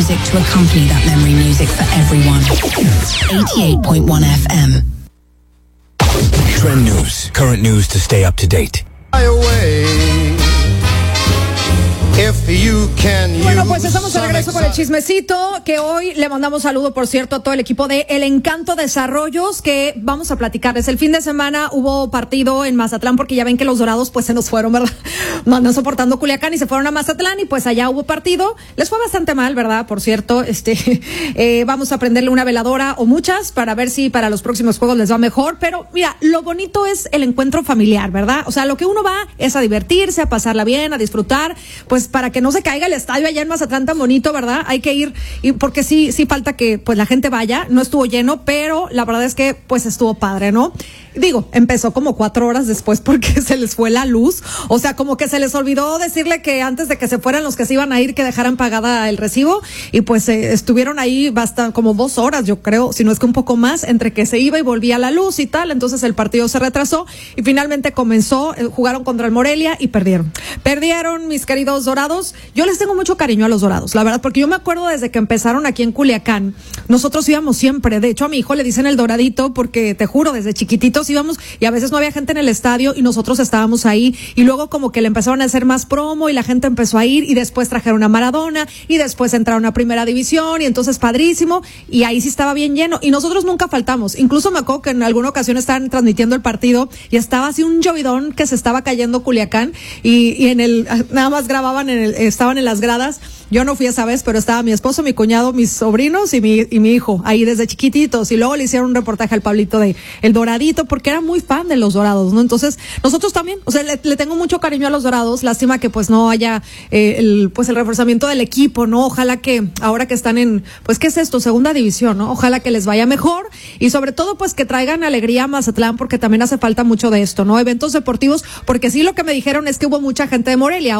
music to accompany that memory music for everyone. 88.1 FM. Trend news, current news to stay up to date. Bueno, pues estamos de regreso con el chismecito, que hoy le mandamos saludo, por cierto, a todo el equipo de El Encanto Desarrollos, que vamos a platicarles. El fin de semana hubo partido en Mazatlán, porque ya ven que los Dorados pues se nos fueron, ¿verdad? No soportando Culiacán y se fueron a Mazatlán, y pues allá hubo partido. Les fue bastante mal, ¿verdad? Por cierto, vamos a prenderle una veladora o muchas para ver si para los próximos juegos les va mejor. Pero mira, lo bonito es el encuentro familiar, ¿verdad? O sea, lo que uno va es a divertirse, a pasarla bien, a disfrutar, pues para que no se caiga el estadio allá en Mazatlán tan bonito, ¿verdad? Hay que ir, y porque sí falta que pues la gente vaya. No estuvo lleno, pero la verdad es que pues estuvo padre, ¿no? Digo, empezó como 4 horas después porque se les fue la luz. O sea, como que se les olvidó decirle que antes de que se fueran los que se iban a ir, que dejaran pagada el recibo, y pues estuvieron ahí bastante, como 2 horas, yo creo, si no es que un poco más, entre que se iba y volvía la luz y tal. Entonces el partido se retrasó y finalmente comenzó, jugaron contra el Morelia y perdieron, mis queridos Dorados. Yo les tengo mucho cariño a los Dorados, la verdad, porque yo me acuerdo desde que empezaron aquí en Culiacán, nosotros íbamos siempre. De hecho, a mi hijo le dicen el Doradito porque, te juro, desde chiquititos íbamos, y a veces no había gente en el estadio y nosotros estábamos ahí, y luego como que le empezaron a hacer más promo y la gente empezó a ir, y después trajeron a Maradona y después entraron a Primera División, y entonces padrísimo, y ahí sí estaba bien lleno y nosotros nunca faltamos. Incluso me acuerdo que en alguna ocasión estaban transmitiendo el partido y estaba así un llovidón que se estaba cayendo Culiacán, y en el, nada más grababan estaban en las gradas. Yo no fui esa vez, pero estaba mi esposo, mi cuñado, mis sobrinos y mi hijo ahí desde chiquititos, y luego le hicieron un reportaje al Pablito de El Doradito porque era muy fan de los Dorados, ¿no? Entonces nosotros también, o sea, le tengo mucho cariño a los Dorados. Lástima que pues no haya el reforzamiento del equipo, ¿no? Ojalá que ahora que están en, pues, ¿qué es esto? Segunda división, ¿no? Ojalá que les vaya mejor, y sobre todo pues que traigan alegría a Mazatlán, porque también hace falta mucho de esto, ¿no? Eventos deportivos, porque sí, lo que me dijeron es que hubo mucha gente de Morelia.